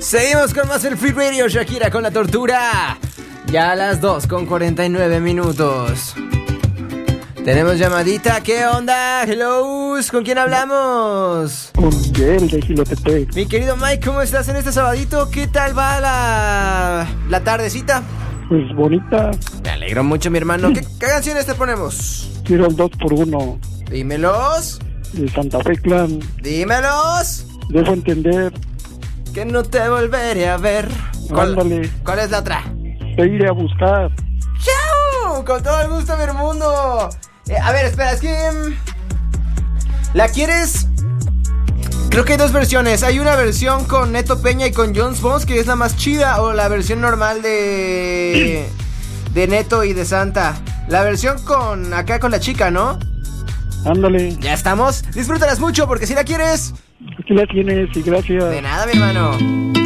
Seguimos con más el Free Radio, Shakira con La Tortura. Ya a las 2:49. Tenemos llamadita, ¿qué onda? Hello, ¿con quién hablamos? Con Miguel de Gilotepec. Mi querido Mike, ¿cómo estás en este sabadito? ¿Qué tal va la tardecita? Pues bonita. Me alegro mucho, mi hermano. ¿Qué canciones te ponemos? Quiero el 2x1 Dímelos. de Santa Fe Clan. Dímelos. Dejo entender. Que no te volveré a ver. Ándale. ¿Cuál es la otra? Te iré a buscar. ¡Chao! Con todo el gusto, mi mundo. A ver, espera, es que... ¿la quieres? Creo que hay dos versiones. Hay una versión con Neto Peña y con Jones Bones, que es la más chida, o la versión normal de Neto y de Santa. La versión con acá con la chica, ¿no? Ándale. Ya estamos. Disfrútalas mucho, porque si la quieres... Aquí la tienes y gracias. De nada, mi hermano.